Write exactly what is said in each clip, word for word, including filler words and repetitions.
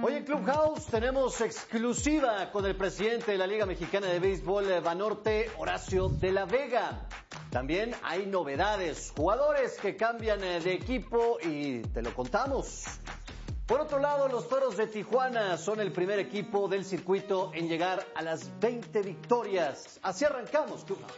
Hoy en Clubhouse tenemos exclusiva con el presidente de la Liga Mexicana de Béisbol Banorte, Horacio de la Vega. También hay novedades, jugadores que cambian de equipo y te lo contamos. Por otro lado, los Toros de Tijuana son el primer equipo del circuito en llegar a las veinte victorias. Así arrancamos, Clubhouse.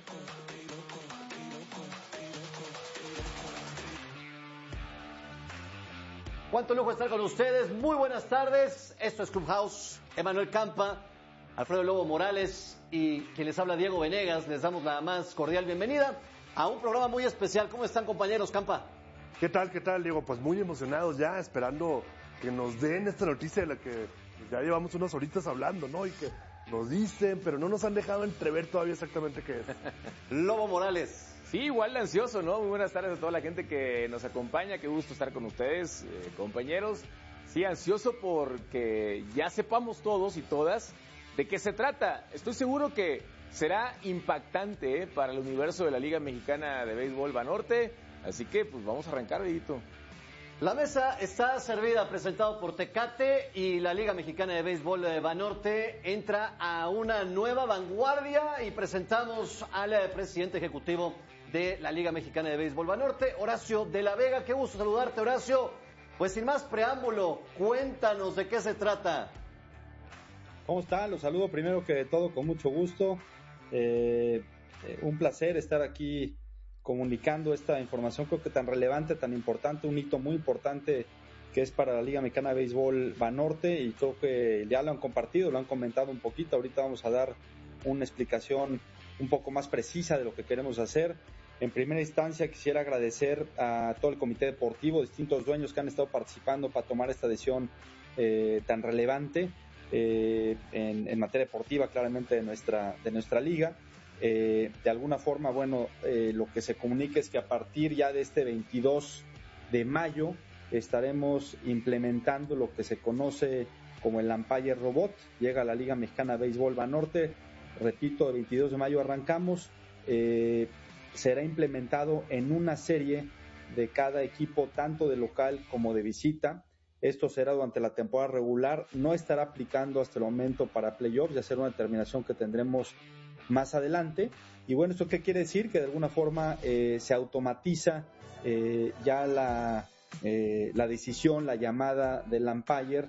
Cuánto lujo estar con ustedes. Muy buenas tardes. Esto es Clubhouse. Emanuel Campa, Alfredo Lobo Morales y quien les habla, Diego Venegas. Les damos la más cordial bienvenida a un programa muy especial. ¿Cómo están, compañeros? Campa. ¿Qué tal, qué tal, Diego? Pues muy emocionados ya, esperando que nos den esta noticia de la que ya llevamos unas horitas hablando, ¿no? Y que nos dicen, pero no nos han dejado entrever todavía exactamente qué es. Lobo Morales. Sí, igual de ansioso, ¿no? Muy buenas tardes a toda la gente que nos acompaña. Qué gusto estar con ustedes, eh, compañeros. Sí, ansioso porque ya sepamos todos y todas de qué se trata. Estoy seguro que será impactante, ¿eh?, para el universo de la Liga Mexicana de Béisbol Banorte. Así que, pues, vamos a arrancar, Edito. La mesa está servida, presentado por Tecate, y la Liga Mexicana de Béisbol de Banorte entra a una nueva vanguardia y presentamos al presidente ejecutivo de la Liga Mexicana de Béisbol Banorte, Horacio de la Vega. Qué gusto saludarte, Horacio. Pues sin más preámbulo, cuéntanos de qué se trata. ¿Cómo están? Los saludo primero que todo con mucho gusto. Eh, eh, un placer estar aquí comunicando esta información, creo que tan relevante, tan importante, un hito muy importante que es para la Liga Mexicana de Béisbol Banorte, y creo que ya lo han compartido, lo han comentado un poquito. Ahorita vamos a dar una explicación un poco más precisa de lo que queremos hacer. En primera instancia quisiera agradecer a todo el comité deportivo, distintos dueños que han estado participando para tomar esta decisión eh, tan relevante eh, en, en materia deportiva, claramente de nuestra, de nuestra liga. Eh, de alguna forma, bueno, eh, lo que se comunica es que a partir ya de este veintidós de mayo estaremos implementando lo que se conoce como el Umpire Robot. Llega a la Liga Mexicana de Béisbol Banorte, repito, el veintidós de mayo arrancamos. Eh, será implementado en una serie de cada equipo, tanto de local como de visita. Esto será durante la temporada regular, no estará aplicando hasta el momento para playoffs, ya será una determinación que tendremos más adelante. Y bueno, ¿esto qué quiere decir? Que de alguna forma eh, se automatiza eh, ya la, eh, la decisión, la llamada del umpire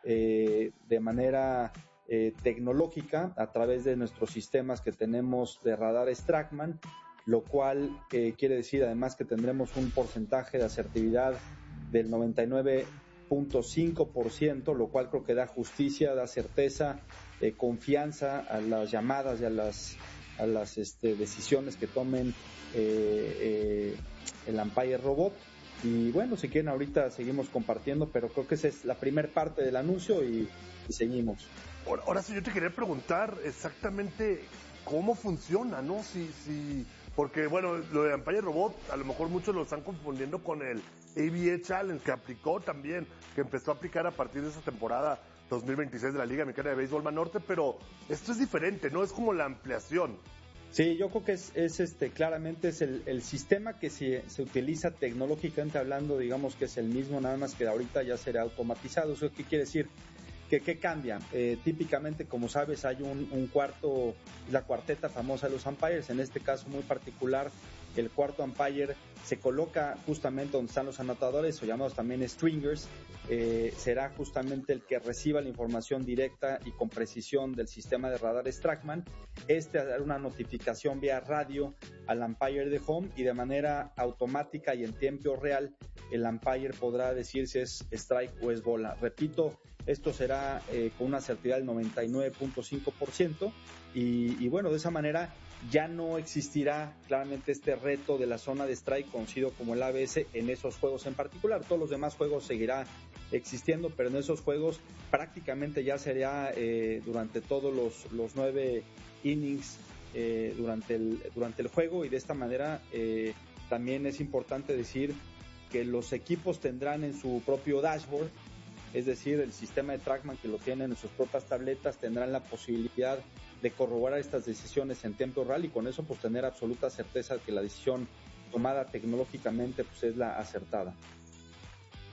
eh, de manera eh, tecnológica a través de nuestros sistemas que tenemos de radares TrackMan, lo cual eh, quiere decir además que tendremos un porcentaje de asertividad del noventa y nueve punto cinco por ciento, lo cual creo que da justicia, da certeza, eh, confianza a las llamadas y a las, a las este, decisiones que tomen eh, eh, el Umpire Robot. Y bueno, si quieren ahorita seguimos compartiendo, pero creo que esa es la primera parte del anuncio y, y seguimos. Ahora, ahora sí, yo te quería preguntar exactamente cómo funciona, ¿no? Si, si, porque bueno, lo de Umpire Robot, a lo mejor muchos lo están confundiendo con el A B A Challenge, que aplicó también, que empezó a aplicar a partir de esa temporada dos mil veintiséis de la Liga Mexicana de Béisbol Banorte, pero esto es diferente, ¿no? Es como la ampliación. Sí, yo creo que es, es este, claramente es el, el sistema que se, se utiliza tecnológicamente hablando, digamos que es el mismo, nada más que ahorita ya será automatizado. ¿Eso qué quiere decir? ¿Qué, qué cambia? Eh, típicamente, como sabes, hay un, un cuarto, la cuarteta famosa de los umpires. En este caso muy particular, el cuarto umpire se coloca justamente donde están los anotadores, o llamados también stringers. Eh, será justamente el que reciba la información directa y con precisión del sistema de radares TrackMan. Este hará una notificación vía radio al umpire de home, y de manera automática y en tiempo real el umpire podrá decir si es strike o es bola. Repito, esto será eh, con una asertividad del noventa y nueve punto cinco por ciento, y, y bueno, de esa manera ya no existirá claramente este reto de la zona de strike conocido como el A B S en esos juegos en particular. Todos los demás juegos seguirá existiendo, pero en esos juegos prácticamente ya sería eh, durante todos los, los nueve innings eh, durante, el, durante el juego, y de esta manera eh, también es importante decir que los equipos tendrán en su propio dashboard, es decir, el sistema de TrackMan que lo tienen en sus propias tabletas, tendrán la posibilidad de corroborar estas decisiones en tiempo real, y con eso pues tener absoluta certeza de que la decisión tomada tecnológicamente pues es la acertada.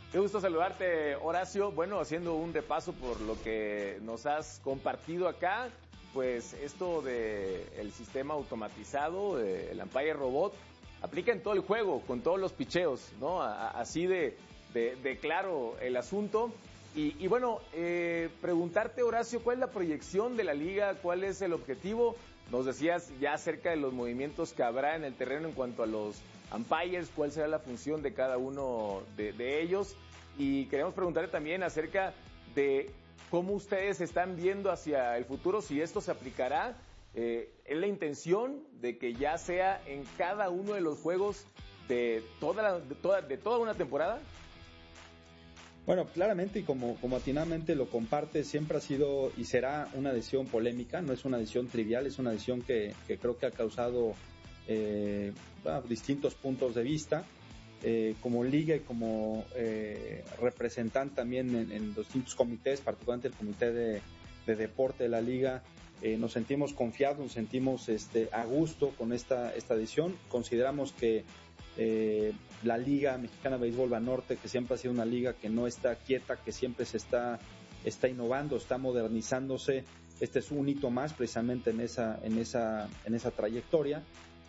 Qué gusto saludarte, Horacio. Bueno, haciendo un repaso por lo que nos has compartido acá, pues esto de el sistema automatizado, el Umpire Robot, aplica en todo el juego, con todos los picheos, ¿no? A, así de, de, de claro el asunto. Y, y bueno, eh, preguntarte, Horacio, ¿cuál es la proyección de la liga? ¿Cuál es el objetivo? Nos decías ya acerca de los movimientos que habrá en el terreno en cuanto a los umpires, cuál será la función de cada uno de, de ellos. Y queremos preguntarle también acerca de cómo ustedes están viendo hacia el futuro, si esto se aplicará. Eh, ¿Es la intención de que ya sea en cada uno de los juegos de toda, la, de toda, de toda una temporada? Bueno, claramente y como, como atinadamente lo comparte, siempre ha sido y será una decisión polémica, no es una decisión trivial, es una decisión que, que creo que ha causado eh, bueno, distintos puntos de vista. Eh, como liga y como eh, representante también en, en los distintos comités, particularmente el comité de, de deporte de la liga, eh, nos sentimos confiados, nos sentimos este, a gusto con esta, esta decisión. Consideramos que eh, la Liga Mexicana de Béisbol Banorte, que siempre ha sido una liga que no está quieta, que siempre se está, está innovando, está modernizándose. Este es un hito más precisamente en esa, en esa, en esa trayectoria.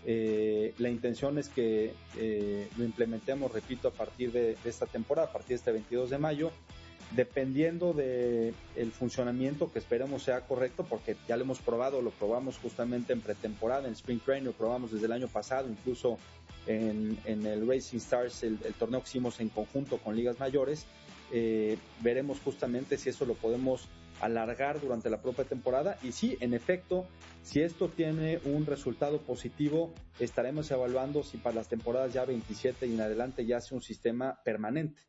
Eh, la intención es que eh, lo implementemos, repito, a partir de, de esta temporada, a partir de este veintidós de mayo, dependiendo de el funcionamiento que esperemos sea correcto, porque ya lo hemos probado, lo probamos justamente en pretemporada, en Spring Training, lo probamos desde el año pasado, incluso en, en el Racing Stars, el, el torneo que hicimos en conjunto con ligas mayores. Eh, veremos justamente si eso lo podemos alargar durante la propia temporada, y sí, en efecto, si esto tiene un resultado positivo, estaremos evaluando si para las temporadas ya veintisiete y en adelante ya sea un sistema permanente.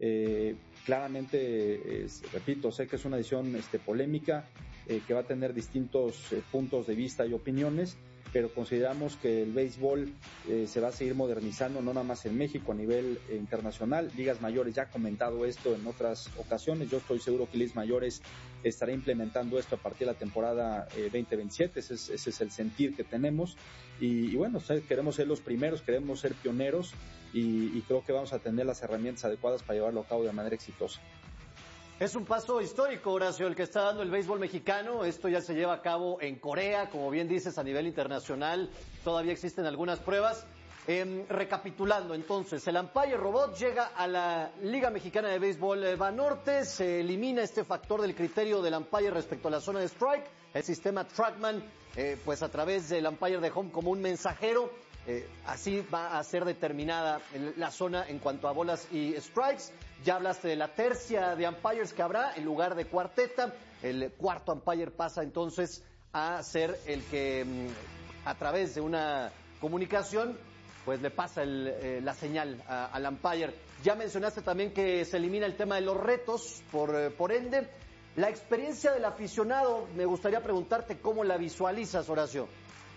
Eh, claramente, eh, repito, sé que es una decisión este, polémica, eh, que va a tener distintos eh, puntos de vista y opiniones, pero consideramos que el béisbol eh, se va a seguir modernizando, no nada más en México, a nivel eh, internacional. Ligas Mayores ya ha comentado esto en otras ocasiones. Yo estoy seguro que Ligas Mayores estará implementando esto a partir de la temporada eh, veinte veintisiete. Ese es, ese es el sentir que tenemos. Y, y bueno, queremos ser los primeros, queremos ser pioneros y, y creo que vamos a tener las herramientas adecuadas para llevarlo a cabo de manera exitosa. Es un paso histórico, Horacio, el que está dando el béisbol mexicano. Esto ya se lleva a cabo en Corea, como bien dices, a nivel internacional. Todavía existen algunas pruebas. Eh, recapitulando, entonces, el Umpire Robot llega a la Liga Mexicana de Béisbol Banorte. Se elimina este factor del criterio del umpire respecto a la zona de strike. El sistema Trackman, eh, pues a través del umpire de home como un mensajero. Eh, así va a ser determinada la zona en cuanto a bolas y strikes. Ya hablaste de la tercia de umpires que habrá en lugar de cuarteta. El cuarto umpire pasa entonces a ser el que a través de una comunicación pues le pasa el, eh, la señal a, al umpire. Ya mencionaste también que se elimina el tema de los retos, por, eh, por ende. La experiencia del aficionado, me gustaría preguntarte cómo la visualizas, Horacio.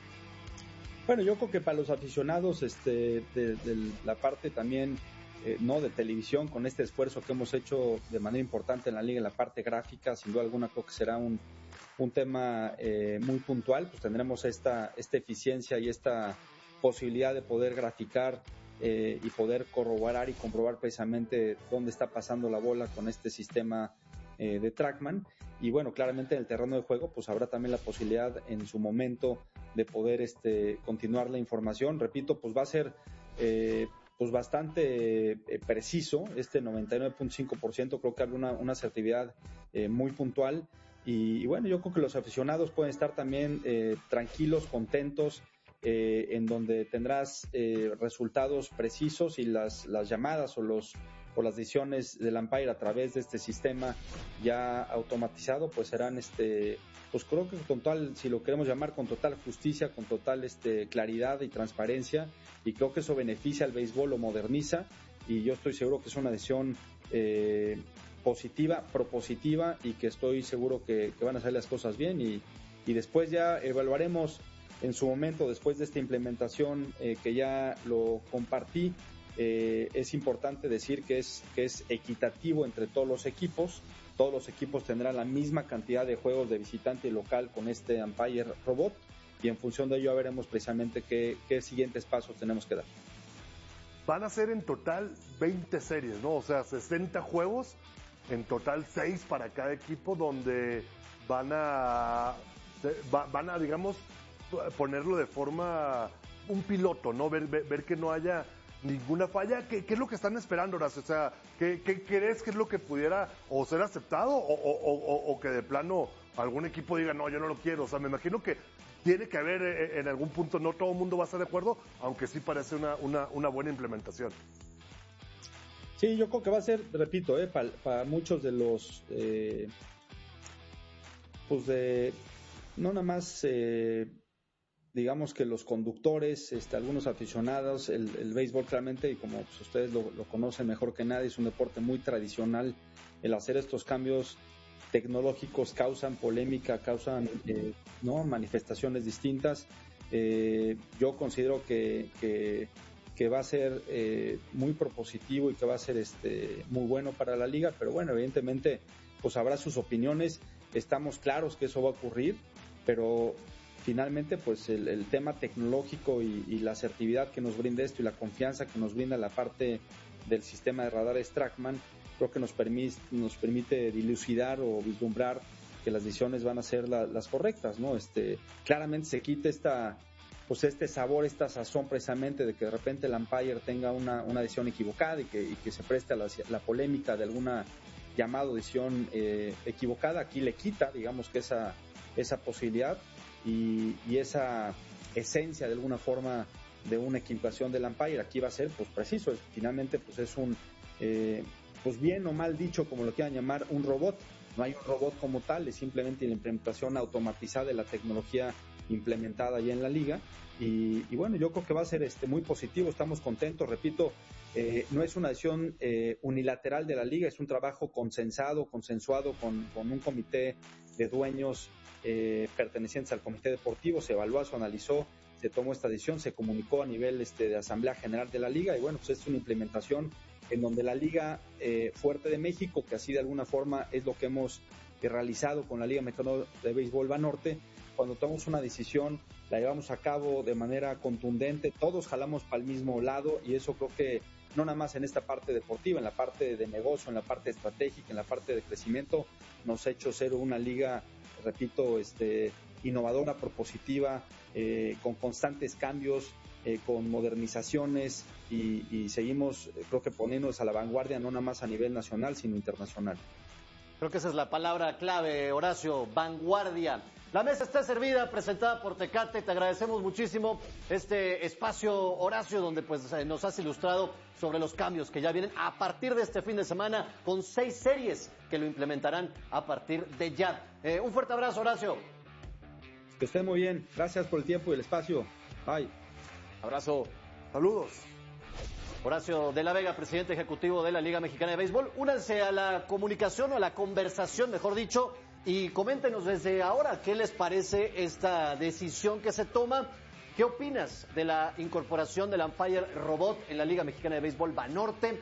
Bueno, yo creo que para los aficionados, este, de, de la parte también, eh, no de televisión, con este esfuerzo que hemos hecho de manera importante en la liga, en la parte gráfica, sin duda alguna creo que será un, un tema eh, muy puntual, pues tendremos esta, esta eficiencia y esta posibilidad de poder graficar eh, y poder corroborar y comprobar precisamente dónde está pasando la bola con este sistema eh, de Trackman. Y bueno, claramente en el terreno de juego pues habrá también la posibilidad en su momento de poder este, continuar la información. Repito, pues va a ser eh, pues bastante eh, preciso, este noventa y nueve punto cinco por ciento, creo que habla una, una asertividad eh, muy puntual. Y, y bueno, yo creo que los aficionados pueden estar también eh, tranquilos, contentos, eh, en donde tendrás eh, resultados precisos y las, las llamadas o los o las decisiones del umpire a través de este sistema ya automatizado, pues serán, este, pues creo que con total, si lo queremos llamar, con total justicia, con total este, claridad y transparencia, y creo que eso beneficia al béisbol, lo moderniza, y yo estoy seguro que es una decisión eh, positiva, propositiva, y que estoy seguro que, que van a hacer las cosas bien, y, y después ya evaluaremos en su momento, después de esta implementación eh, que ya lo compartí. Eh, es importante decir que es, que es equitativo entre todos los equipos. Todos los equipos tendrán la misma cantidad de juegos de visitante y local con este umpire robot, y en función de ello veremos precisamente qué, qué siguientes pasos tenemos que dar. van a ser en total veinte series, ¿no? O sea, sesenta juegos, en total seis para cada equipo, donde van a, va, van a, digamos, ponerlo de forma, un piloto, ¿no? Ver, ver, ver que no haya ninguna falla. ¿Qué, qué es lo que están esperando, Horacio? O sea, ¿qué, qué crees que es lo que pudiera o ser aceptado o, o, o, o que de plano algún equipo diga, no, yo no lo quiero? O sea, me imagino que tiene que haber eh, en algún punto, no todo el mundo va a estar de acuerdo, aunque sí parece una, una, una buena implementación. Sí, yo creo que va a ser, repito, eh, para pa muchos de los, eh, pues de, no nada más, eh, digamos que los conductores, este, algunos aficionados, el, el béisbol claramente, y como pues, ustedes lo, lo conocen mejor que nadie, es un deporte muy tradicional. El hacer estos cambios tecnológicos causan polémica, causan eh, no manifestaciones distintas. Eh, yo considero que, que, que va a ser eh, muy propositivo y que va a ser este muy bueno para la liga, pero bueno, evidentemente pues habrá sus opiniones. Estamos claros que eso va a ocurrir, pero finalmente pues el, el tema tecnológico y, y la asertividad que nos brinda esto y la confianza que nos brinda la parte del sistema de radares TrackMan, creo que nos permite, nos permite dilucidar o vislumbrar que las decisiones van a ser la, las correctas, ¿no? Este, claramente se quita esta, pues este sabor, esta sazón precisamente de que de repente el umpire tenga una, una decisión equivocada y que, y que se preste a la, la polémica de alguna llamado decisión eh, equivocada. Aquí le quita, digamos que esa, esa posibilidad y, y esa esencia de alguna forma de una equivocación del umpire. Aquí va a ser pues preciso, es, finalmente pues es un eh, pues bien o mal dicho, como lo quieran llamar, un robot. No hay un robot como tal, es simplemente la implementación automatizada de la tecnología implementada ya en la liga. Y, y bueno, yo creo que va a ser este muy positivo, estamos contentos, repito, eh, no es una decisión eh, unilateral de la liga, es un trabajo consensado, consensuado con, con un comité de dueños eh, pertenecientes al comité deportivo, se evaluó, se analizó, se tomó esta decisión, se comunicó a nivel este, de Asamblea General de la liga y bueno, pues es una implementación en donde la Liga eh, Fuerte de México, que así de alguna forma es lo que hemos eh, realizado con la Liga Mexicana de Béisbol Banorte, cuando tomamos una decisión, la llevamos a cabo de manera contundente, todos jalamos para el mismo lado y eso creo que no nada más en esta parte deportiva, en la parte de negocio, en la parte estratégica, en la parte de crecimiento, nos ha hecho ser una liga, repito, este, innovadora, propositiva, eh, con constantes cambios, Eh, con modernizaciones y, y seguimos, eh, creo que poniéndonos a la vanguardia, no nada más a nivel nacional, sino internacional. Creo que esa es la palabra clave, Horacio, vanguardia. La mesa está servida, presentada por Tecate. Te agradecemos muchísimo este espacio, Horacio, donde pues eh, nos has ilustrado sobre los cambios que ya vienen a partir de este fin de semana, con seis series que lo implementarán a partir de ya. Eh, un fuerte abrazo, Horacio. Que estén muy bien. Gracias por el tiempo y el espacio. Bye. Abrazo. Saludos. Horacio de la Vega, presidente ejecutivo de la Liga Mexicana de Béisbol. Únanse a la comunicación o a la conversación, mejor dicho, y coméntenos desde ahora qué les parece esta decisión que se toma. ¿Qué opinas de la incorporación del umpire robot en la Liga Mexicana de Béisbol Banorte?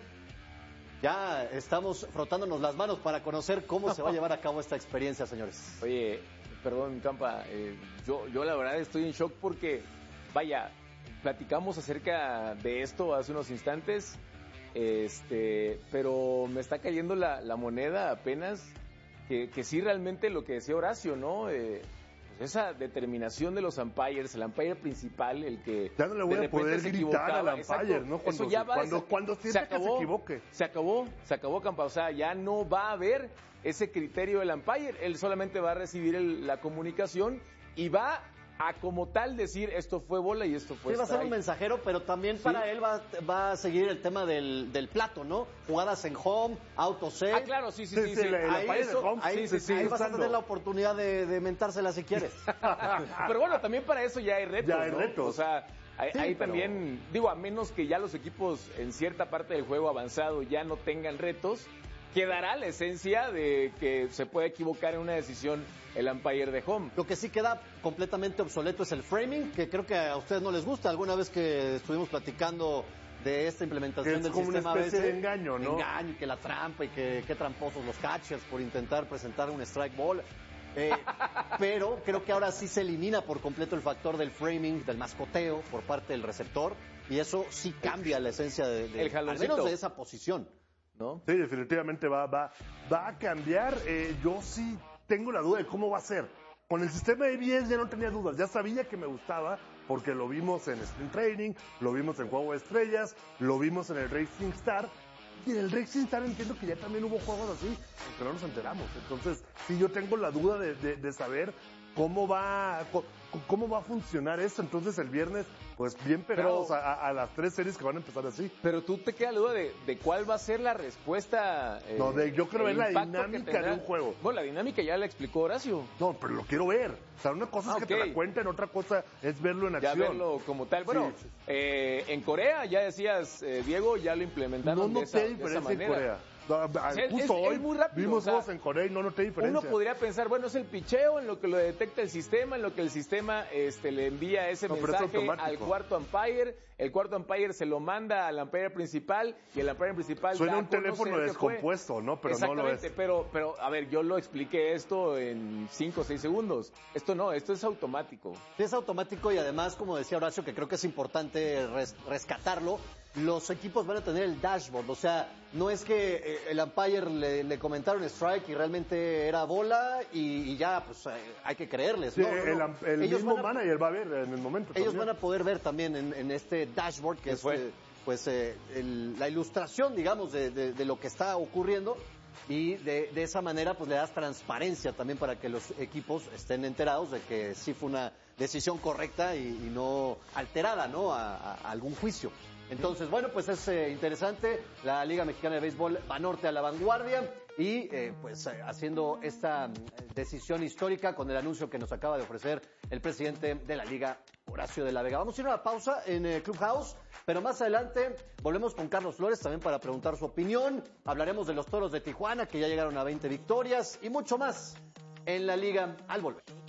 Ya estamos frotándonos las manos para conocer cómo se va a llevar a cabo esta experiencia, señores. Oye, perdón, Campa, eh, yo, yo la verdad estoy en shock porque, vaya, platicamos acerca de esto hace unos instantes, este, pero me está cayendo la, la moneda apenas, que, que sí realmente lo que decía Horacio, ¿no? Eh, pues esa determinación de los umpires, el umpire principal, el que ya no le voy a poder gritar al umpire, exacto, ¿no? Cuando, eso ya va, cuando, cuando sienta que se equivoque. Se acabó, se acabó, Campa, o sea, ya no va a haber ese criterio del umpire, él solamente va a recibir el, la comunicación y va a como tal decir esto fue bola y esto fue sí, va a ser strike. un mensajero, pero también para sí. él va, va a seguir el tema del, del plato, ¿no? Jugadas en home, auto save. Ah, claro, sí, sí, sí. sí, sí, sí. sí. Ahí, ahí, eso, home, ahí, sí, sí, ahí sí, vas a tener la oportunidad de, de mentársela si quieres. Pero bueno, también para eso ya hay retos, Ya hay ¿no? retos. O sea, ahí, sí, ahí pero... también, digo, a menos que ya los equipos en cierta parte del juego avanzado ya no tengan retos, quedará la esencia de que se puede equivocar en una decisión el umpire de home. Lo que sí queda completamente obsoleto es el framing, que creo que a ustedes no les gusta. Alguna vez que estuvimos platicando de esta implementación que es del como sistema una especie A B C, de engaño, ¿no? Engaño, y que la trampa y que qué tramposos los catchers por intentar presentar un strike ball. Eh, pero creo que ahora sí se elimina por completo el factor del framing, del mascoteo por parte del receptor. y eso sí cambia la esencia de, de El al jaloncito. menos de esa posición, ¿no? Sí, definitivamente va, va, va a cambiar. Eh, yo sí tengo la duda de cómo va a ser. Con el sistema de A B S ya no tenía dudas, ya sabía que me gustaba porque lo vimos en Sprint Training, lo vimos en Juego de Estrellas, lo vimos en el Racing Star. Y en el Racing Star entiendo que ya también hubo juegos así, aunque no nos enteramos. Entonces, sí, yo tengo la duda de, de, de saber cómo va, cómo va a funcionar esto. Entonces, el viernes, pues bien pegados Pero, a, a las tres series que van a empezar así. Pero tú te queda la duda de, de cuál va a ser la respuesta. Eh, No, de- yo creo el es la impacto que dinámica tendrá. de un juego. Bueno, la dinámica ya la explicó Horacio. No, pero lo quiero ver. O sea, una cosa Ah, es que ok. te la cuenten, otra cosa es verlo en Ya acción. verlo como tal. Bueno, Sí, sí. eh, en Corea, ya decías, eh, Diego, ya lo implementaron No de noté esa, de esa diferencia en manera. Corea. No, Es- Justo es- hoy es muy rápido, vimos o sea, juegos en Corea y no noté diferencia. Uno podría pensar, bueno, es el picheo en lo que lo detecta el sistema, en lo que el sistema este, le envía ese No, pero es mensaje automático. al cuarto umpire, el cuarto umpire se lo manda al umpire principal y el umpire principal Suena da un a conocer teléfono que fue. descompuesto, ¿no? Pero no lo Exactamente, es. pero, pero, a ver, yo lo expliqué esto en cinco o seis segundos. Esto no, esto es automático. Sí, es automático y además, como decía Horacio, que creo que es importante res- rescatarlo, los equipos van a tener el dashboard, o sea, no es que eh, el umpire le, le comentaron strike y realmente era bola y, y ya, pues eh, hay que creerles. Sí, No, no, el, no. el Ellos mismo van a- manager va a ver en el momento. Ellos también. van a poder ver también en, en este dashboard, que ¿Qué es fue? eh, pues eh, el- la ilustración, digamos, de, de- de lo que está ocurriendo y de, de esa manera pues le das transparencia también para que los equipos estén enterados de que sí fue una decisión correcta y, y no alterada, ¿no? A, a- a algún juicio. Entonces, bueno, pues es eh, interesante. La Liga Mexicana de Béisbol va norte a la vanguardia y eh, pues eh, haciendo esta mm, decisión histórica con el anuncio que nos acaba de ofrecer el presidente de la Liga, Horacio de la Vega. Vamos a ir a una pausa en eh, Clubhouse, pero más adelante volvemos con Carlos Flores también para preguntar su opinión. Hablaremos de los Toros de Tijuana que ya llegaron a veinte victorias y mucho más en la Liga al volver.